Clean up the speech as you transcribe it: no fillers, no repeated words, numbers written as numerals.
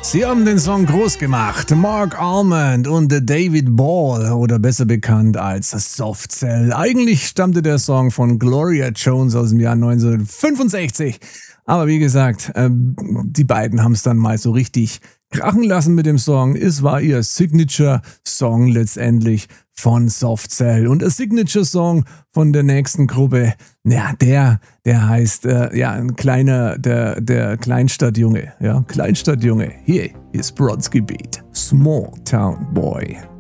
Sie haben den Song groß gemacht. Mark Almond und David Ball, oder besser bekannt als Soft Cell. Eigentlich stammte der Song von Gloria Jones aus dem Jahr 1965. Aber wie gesagt, die beiden haben es dann mal so richtig krachen lassen mit dem Song. Es war ihr Signature-Song letztendlich von Soft Cell. Und der Signature-Song von der nächsten Gruppe, ja, der heißt, ein kleiner, der Kleinstadtjunge, ja, Kleinstadtjunge. Hier ist Brodsky Beat, Small Town Boy.